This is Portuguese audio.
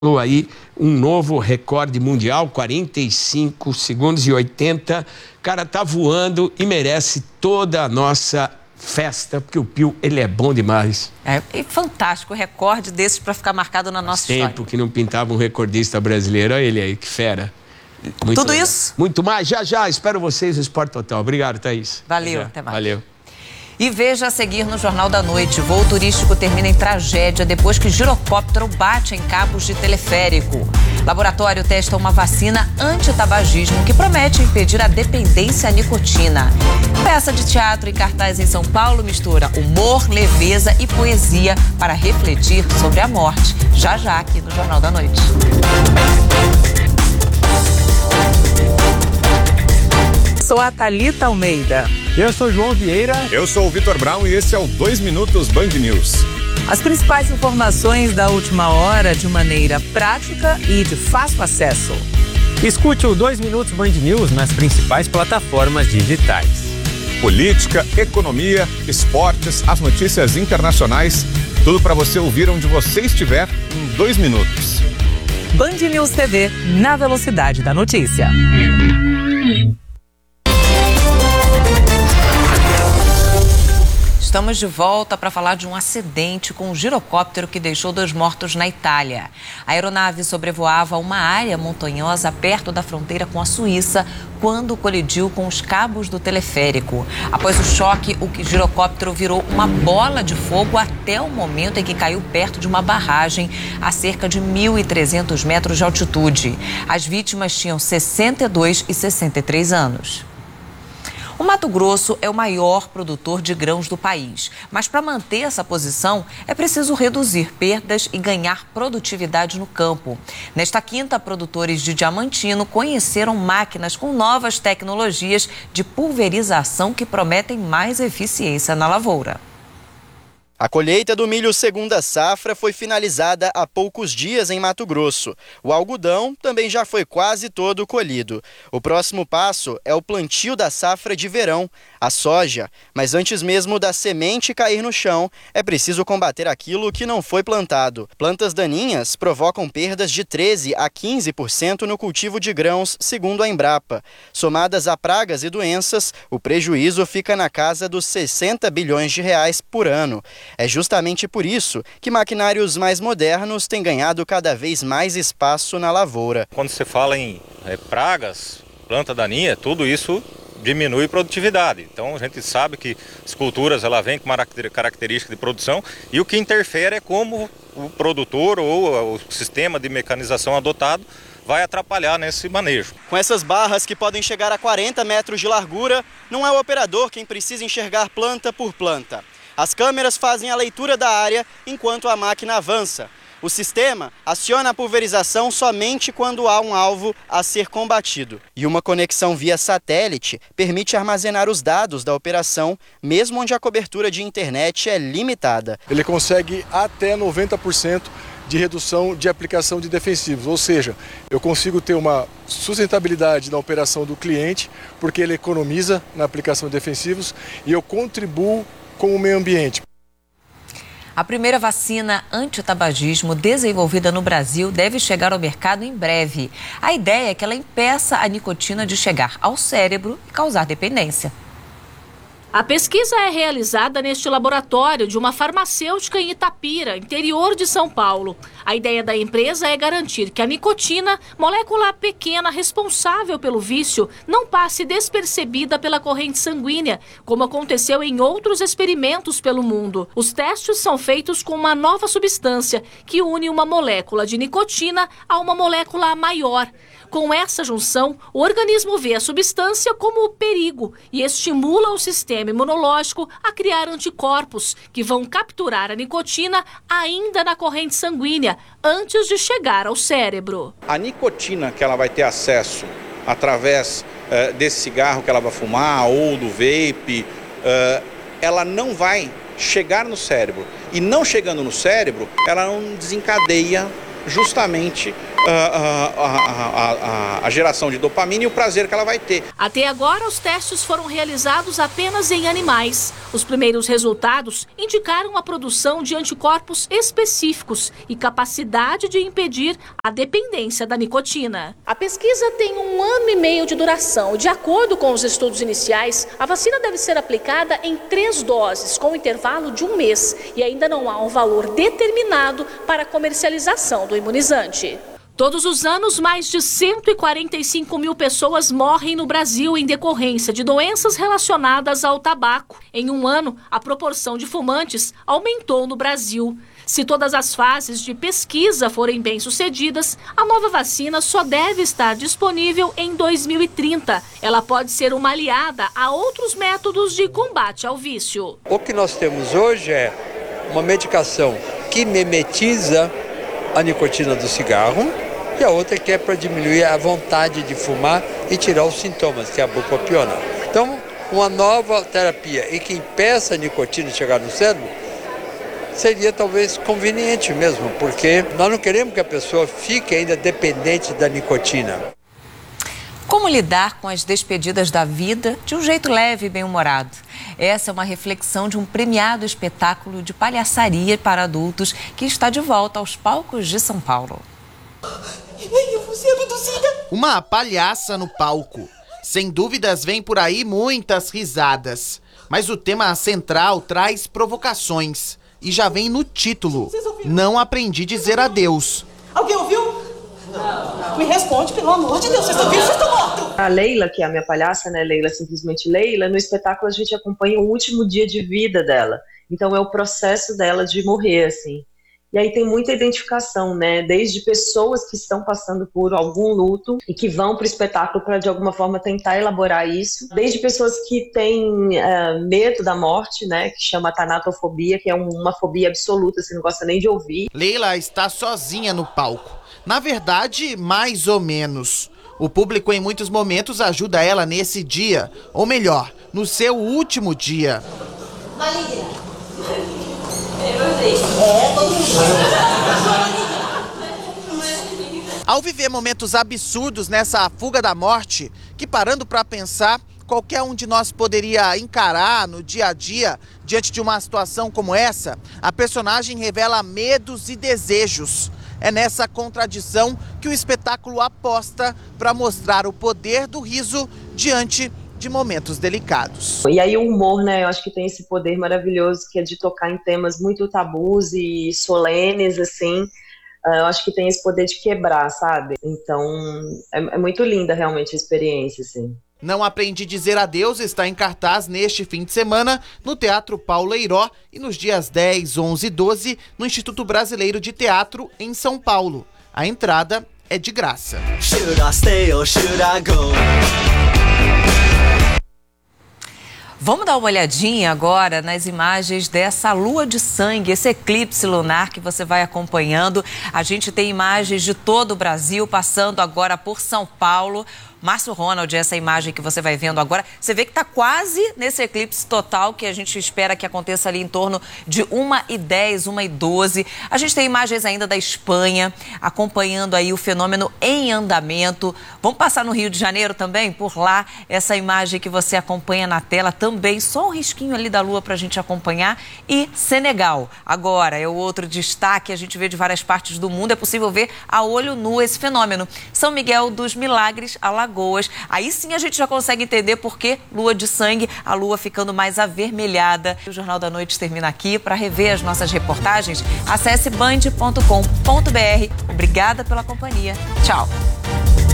aí um novo recorde mundial, 45 segundos e 80. Cara, tá voando e merece toda a nossa festa, porque o Pio, ele é bom demais. É fantástico, recorde desses para ficar marcado na nossa história. Tempo que não pintava um recordista brasileiro. Olha ele aí, que fera. Muito Tudo legal. isso? Muito mais, já. Espero vocês no Esporte Total. Obrigado, Thaís. Valeu, até mais. Valeu. E veja a seguir no Jornal da Noite. Voo turístico termina em tragédia depois que girocóptero bate em cabos de teleférico. Laboratório testa uma vacina anti-tabagismo que promete impedir a dependência à nicotina. Peça de teatro em cartaz em São Paulo mistura humor, leveza e poesia para refletir sobre a morte. Já aqui no Jornal da Noite. Sou a Thalita Almeida. Eu sou João Vieira. Eu sou o Vitor Brown e esse é o 2 Minutos Band News. As principais informações da última hora de maneira prática e de fácil acesso. Escute o 2 Minutos Band News nas principais plataformas digitais. Política, economia, esportes, as notícias internacionais, tudo para você ouvir onde você estiver em 2 minutos. Band News TV, na velocidade da notícia. Estamos de volta para falar de um acidente com um girocóptero que deixou 2 mortos na Itália. A aeronave sobrevoava uma área montanhosa perto da fronteira com a Suíça quando colidiu com os cabos do teleférico. Após o choque, o girocóptero virou uma bola de fogo até o momento em que caiu perto de uma barragem a cerca de 1.300 metros de altitude. As vítimas tinham 62 e 63 anos. O Mato Grosso é o maior produtor de grãos do país, mas para manter essa posição é preciso reduzir perdas e ganhar produtividade no campo. Nesta quinta, produtores de Diamantino conheceram máquinas com novas tecnologias de pulverização que prometem mais eficiência na lavoura. A colheita do milho segunda safra foi finalizada há poucos dias em Mato Grosso. O algodão também já foi quase todo colhido. O próximo passo é o plantio da safra de verão, a soja. Mas antes mesmo da semente cair no chão, é preciso combater aquilo que não foi plantado. Plantas daninhas provocam perdas de 13% a 15% no cultivo de grãos, segundo a Embrapa. Somadas a pragas e doenças, o prejuízo fica na casa dos 60 bilhões de reais por ano. É justamente por isso que maquinários mais modernos têm ganhado cada vez mais espaço na lavoura. Quando você fala em pragas, planta daninha, tudo isso diminui produtividade. Então a gente sabe que as culturas ela vem com uma característica de produção e o que interfere é como o produtor ou o sistema de mecanização adotado vai atrapalhar nesse manejo. Com essas barras que podem chegar a 40 metros de largura, não é o operador quem precisa enxergar planta por planta. As câmeras fazem a leitura da área enquanto a máquina avança. O sistema aciona a pulverização somente quando há um alvo a ser combatido. E uma conexão via satélite permite armazenar os dados da operação, mesmo onde a cobertura de internet é limitada. Ele consegue até 90% de redução de aplicação de defensivos, ou seja, eu consigo ter uma sustentabilidade na operação do cliente, porque ele economiza na aplicação de defensivos e eu contribuo com o meio ambiente. A primeira vacina anti-tabagismo desenvolvida no Brasil deve chegar ao mercado em breve. A ideia é que ela impeça a nicotina de chegar ao cérebro e causar dependência. A pesquisa é realizada neste laboratório de uma farmacêutica em Itapira, interior de São Paulo. A ideia da empresa é garantir que a nicotina, molécula pequena responsável pelo vício, não passe despercebida pela corrente sanguínea, como aconteceu em outros experimentos pelo mundo. Os testes são feitos com uma nova substância que une uma molécula de nicotina a uma molécula maior. Com essa junção, o organismo vê a substância como perigo e estimula o sistema imunológico a criar anticorpos que vão capturar a nicotina ainda na corrente sanguínea, antes de chegar ao cérebro. A nicotina que ela vai ter acesso através desse cigarro que ela vai fumar ou do vape, ela não vai chegar no cérebro. E não chegando no cérebro, ela não desencadeia justamente a geração de dopamina e o prazer que ela vai ter. Até agora, os testes foram realizados apenas em animais. Os primeiros resultados indicaram a produção de anticorpos específicos e capacidade de impedir a dependência da nicotina. A pesquisa tem 1 ano e meio de duração. De acordo com os estudos iniciais, a vacina deve ser aplicada em 3 doses, com intervalo de 1 mês. E ainda não há um valor determinado para a comercialização do imunizante. Todos os anos, mais de 145 mil pessoas morrem no Brasil em decorrência de doenças relacionadas ao tabaco. Em 1 ano, a proporção de fumantes aumentou no Brasil. Se todas as fases de pesquisa forem bem-sucedidas, a nova vacina só deve estar disponível em 2030. Ela pode ser uma aliada a outros métodos de combate ao vício. O que nós temos hoje é uma medicação que mimetiza a nicotina do cigarro, e a outra que é para diminuir a vontade de fumar e tirar os sintomas, que é a bupropiona. Então, uma nova terapia e que impeça a nicotina de chegar no cérebro seria talvez conveniente mesmo, porque nós não queremos que a pessoa fique ainda dependente da nicotina. Como lidar com as despedidas da vida de um jeito leve e bem-humorado? Essa é uma reflexão de um premiado espetáculo de palhaçaria para adultos que está de volta aos palcos de São Paulo. Eu vou ser abduzida. Uma palhaça no palco. Sem dúvidas, vem por aí muitas risadas. Mas o tema central traz provocações. E já vem no título. Não aprendi a dizer adeus. Alguém ouviu? Não. Me responde, pelo amor de Deus. Vocês estão vivos, vocês estão mortos. A Leila, que é a minha palhaça, né? Leila, simplesmente Leila. No espetáculo a gente acompanha o último dia de vida dela. Então é o processo dela de morrer, assim. E aí tem muita identificação, né? Desde pessoas que estão passando por algum luto e que vão para o espetáculo para de alguma forma tentar elaborar isso. Desde pessoas que têm medo da morte, né? Que chama tanatofobia, que é uma fobia absoluta, você não gosta nem de ouvir. Leila está sozinha no palco. Na verdade, mais ou menos. O público em muitos momentos ajuda ela nesse dia, ou melhor, no seu último dia. Maria. Ao viver momentos absurdos nessa fuga da morte, que parando para pensar, qualquer um de nós poderia encarar no dia a dia, diante de uma situação como essa, a personagem revela medos e desejos. É nessa contradição que o espetáculo aposta para mostrar o poder do riso diante de momentos delicados. E aí o humor, né, eu acho que tem esse poder maravilhoso que é de tocar em temas muito tabus e solenes, assim. Eu acho que tem esse poder de quebrar, sabe? Então é muito linda realmente a experiência, assim. Não Aprendi a Dizer Adeus está em cartaz neste fim de semana no Teatro Paulo Eiró e nos dias 10, 11 e 12 no Instituto Brasileiro de Teatro em São Paulo. A entrada é de graça. Should I stay or should I go? Vamos dar uma olhadinha agora nas imagens dessa lua de sangue, esse eclipse lunar que você vai acompanhando. A gente tem imagens de todo o Brasil, passando agora por São Paulo. Márcio Ronald, essa imagem que você vai vendo agora, você vê que está quase nesse eclipse total que a gente espera que aconteça ali em torno de 1h10, 1h12. A gente tem imagens ainda da Espanha, acompanhando aí o fenômeno em andamento. Vamos passar no Rio de Janeiro também? Por lá, essa imagem que você acompanha na tela também, só um risquinho ali da lua para a gente acompanhar. E Senegal, agora é o outro destaque, a gente vê de várias partes do mundo, é possível ver a olho nu esse fenômeno. São Miguel dos Milagres, Alagoas. Aí sim a gente já consegue entender por que lua de sangue, a lua ficando mais avermelhada. O Jornal da Noite termina aqui. Para rever as nossas reportagens, acesse band.com.br. Obrigada pela companhia. Tchau.